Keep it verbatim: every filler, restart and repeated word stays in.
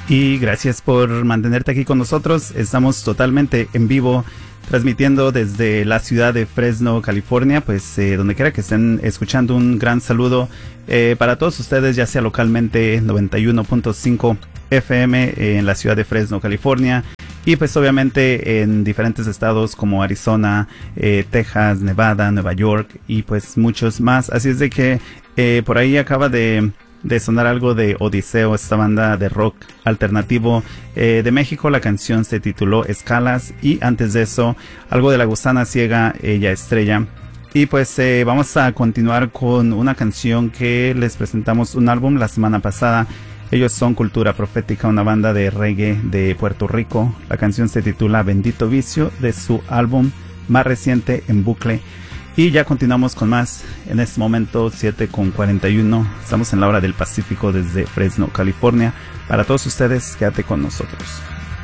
Y gracias por mantenerte aquí con nosotros. Estamos totalmente en vivo, transmitiendo desde la ciudad de Fresno, California. Pues eh, donde quiera que estén escuchando, un gran saludo eh, para todos ustedes, ya sea localmente noventa y uno punto cinco F M eh, en la ciudad de Fresno, California. Y pues obviamente en diferentes estados como Arizona, eh, Texas, Nevada, Nueva York y pues muchos más. Así es de que eh, por ahí acaba de... de sonar algo de Odiseo, esta banda de rock alternativo eh, de México. La canción se tituló Escalas, y antes de eso algo de La Gusana Ciega, Ella Estrella. Y pues eh, vamos a continuar con una canción que les presentamos un álbum la semana pasada. Ellos son Cultura Profética, una banda de reggae de Puerto Rico. La canción se titula Bendito Vicio, de su álbum más reciente, En Bucle. Y ya continuamos con más en este momento, siete con cuarenta y uno. Estamos en la hora del Pacífico desde Fresno, California. Para todos ustedes, quédate con nosotros.